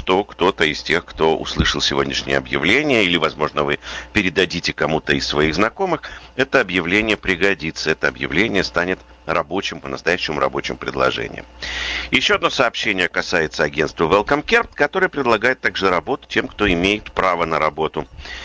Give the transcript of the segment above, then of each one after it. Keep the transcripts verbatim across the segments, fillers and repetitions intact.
что кто-то из тех, кто услышал сегодняшнее объявление, или, возможно, вы передадите кому-то из своих знакомых, это объявление пригодится, это объявление станет рабочим, по-настоящему рабочим предложением. Еще одно сообщение касается агентства Welcome Care, которое предлагает также работу тем, кто имеет право на работу.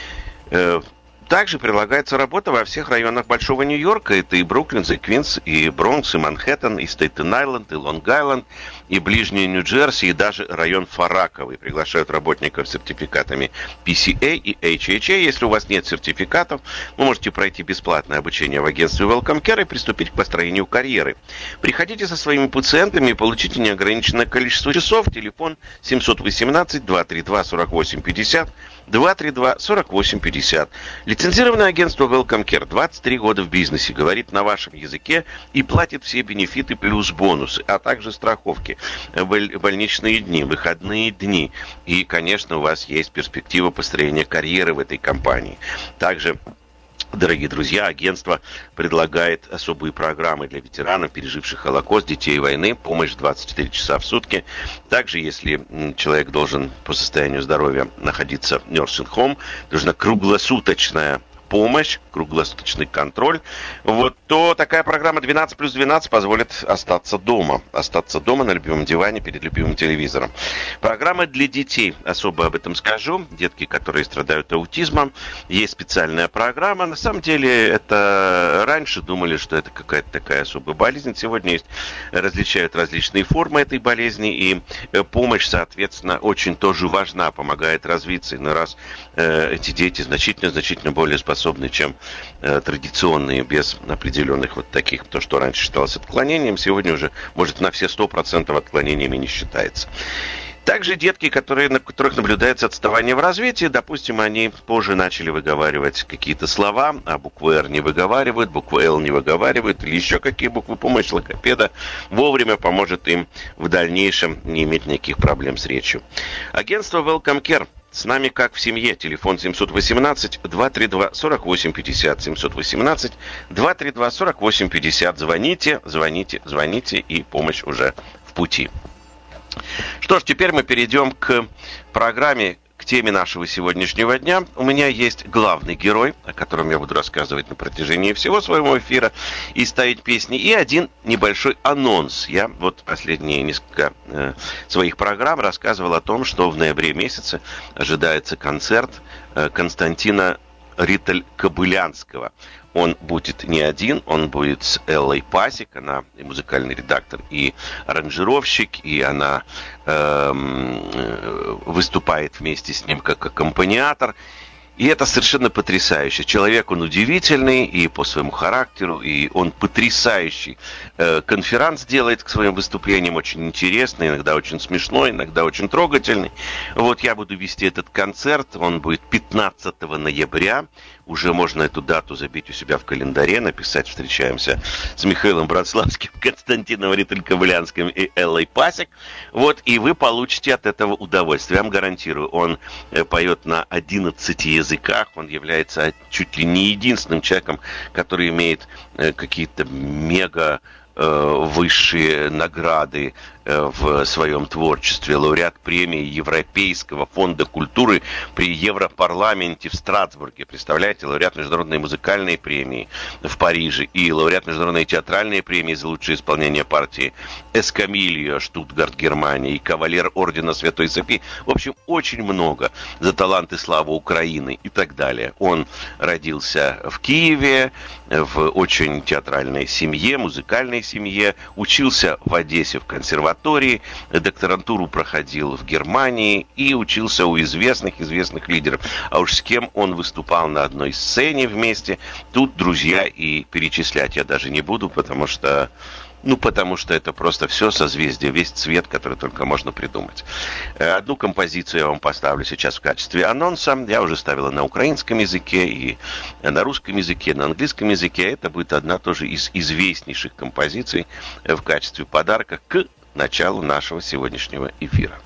Также предлагается работа во всех районах Большого Нью-Йорка. Это и Бруклин, и Квинс, и Бронкс, и Манхэттен, и Стейтен-Айленд, и Лонг-Айленд, и ближний Нью-Джерси, и даже район Фарраковый. Приглашают работников с сертификатами пи си эй и эйч эйч эй. Если у вас нет сертификатов, вы можете пройти бесплатное обучение в агентстве Welcome Care и приступить к построению карьеры. Приходите со своими пациентами и получите неограниченное количество часов. Телефон семь один восемь, два три два, сорок восемь пятьдесят, два три два, сорок восемь пятьдесят. Лицензированное агентство Welcome Care двадцать три года в бизнесе, говорит на вашем языке и платит все бенефиты плюс бонусы, а также страховки, больничные дни, выходные дни. И, конечно, у вас есть перспектива построения карьеры в этой компании. Также, дорогие друзья, агентство предлагает особые программы для ветеранов, переживших Холокост, детей войны, помощь двадцать четыре часа в сутки. Также, если человек должен по состоянию здоровья находиться в nursing home, нужна круглосуточная помощь, круглосуточный контроль, вот, то такая программа двенадцать плюс двенадцать позволит остаться дома. Остаться дома на любимом диване перед любимым телевизором. Программа для детей. Особо об этом скажу. Детки, которые страдают аутизмом. Есть специальная программа. На самом деле, это раньше думали, что это какая-то такая особая болезнь. Сегодня есть, различают различные формы этой болезни. И помощь, соответственно, очень тоже важна. Помогает развиться. И на раз э, эти дети значительно-значительно более способны, чем э, традиционные, без определенных вот таких, то, что раньше считалось отклонением, сегодня уже, может, на все сто процентов отклонениями не считается. Также детки, которые, на которых наблюдается отставание в развитии, допустим, они позже начали выговаривать какие-то слова, а букву «Р» не выговаривают, букву «Л» не выговаривают, или еще какие буквы. Помощь логопеда вовремя поможет им в дальнейшем не иметь никаких проблем с речью. Агентство Welcome Care. С нами как в семье. Телефон семь один восемь, два три два, сорок восемь пятьдесят. семь один восемь, два три два, сорок восемь пятьдесят. Звоните, звоните, звоните, и помощь уже в пути. Что ж, теперь мы перейдем к программе, к теме нашего сегодняшнего дня. У меня есть главный герой, о котором я буду рассказывать на протяжении всего своего эфира и ставить песни, и один небольшой анонс. Я вот последние несколько э, своих программ рассказывал о том, что в ноябре месяце ожидается концерт э, Константина Ритель-Кобылянского. Он будет не один, он будет с Эллой Пасик, она и музыкальный редактор, и аранжировщик, и она э, выступает вместе с ним как аккомпаниатор. И это совершенно потрясающе. Человек, он удивительный и по своему характеру, и он потрясающий. Э, конферанс делает к своим выступлениям, очень интересный, иногда очень смешной, иногда очень трогательный. Вот я буду вести этот концерт, он будет пятнадцатого ноября. Уже можно эту дату забить у себя в календаре, написать «Встречаемся с Михаилом Братславским, Константином Ритель-Кобылянским и Эллой Пасик». Вот, и вы получите от этого удовольствие. Я вам гарантирую, он поет на одиннадцати языках. Он является чуть ли не единственным человеком, который имеет какие-то мега высшие награды в своем творчестве. Лауреат премии Европейского фонда культуры при Европарламенте в Страсбурге. Представляете, лауреат международной музыкальной премии в Париже и лауреат международной театральной премии за лучшее исполнение партии Эскамильо, Штутгарт, Германия, и кавалер ордена Святой Софии. В общем, очень много за талант и славу Украины и так далее. Он родился в Киеве, в очень театральной семье, музыкальной семье, учился в Одессе в консерватории, докторантуру проходил в Германии и учился у известных, известных лидеров. А уж с кем он выступал на одной сцене вместе, тут, друзья, и перечислять я даже не буду, потому что, ну, потому что это просто все созвездие, весь цвет, который только можно придумать. Одну композицию я вам поставлю сейчас в качестве анонса. Я уже ставила на украинском языке и на русском языке, на английском языке. Это будет одна тоже из известнейших композиций в качестве подарка к началу нашего сегодняшнего эфира.